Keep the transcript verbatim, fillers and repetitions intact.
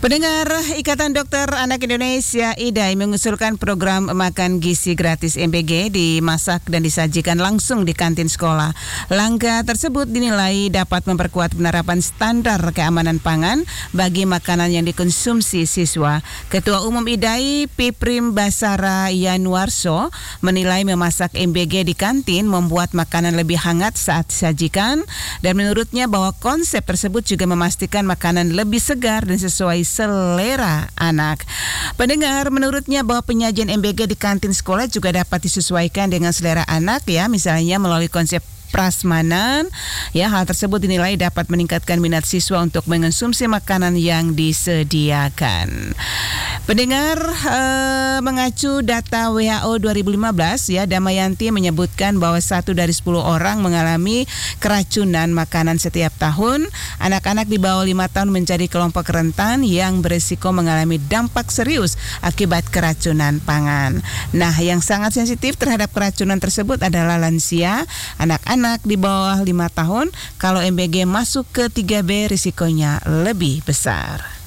Pendengar, Ikatan Dokter Anak Indonesia I D A I mengusulkan program makan gizi gratis M B G dimasak dan disajikan langsung di kantin sekolah. Langkah tersebut dinilai dapat memperkuat penerapan standar keamanan pangan bagi makanan yang dikonsumsi siswa. Ketua Umum I D A I Piprim Basara Yanuarso menilai memasak M B G di kantin membuat makanan lebih hangat saat disajikan, dan menurutnya bahwa konsep tersebut juga memastikan makanan lebih segar dan sesuai selera anak. Pendengar, menurutnya bahwa penyajian M B G di kantin sekolah juga dapat disesuaikan dengan selera anak, ya, misalnya melalui konsep prasmanan. Ya, hal tersebut dinilai dapat meningkatkan minat siswa untuk mengonsumsi makanan yang disediakan. Pendengar, eh, mengacu data W H O dua ribu lima belas, ya, Damayanti menyebutkan bahwa satu dari sepuluh orang mengalami keracunan makanan setiap tahun. Anak-anak di bawah lima tahun menjadi kelompok rentan yang berisiko mengalami dampak serius akibat keracunan pangan. Nah, yang sangat sensitif terhadap keracunan tersebut adalah lansia, anak-anak di bawah lima tahun. Kalau M B G masuk ke tiga B, risikonya lebih besar.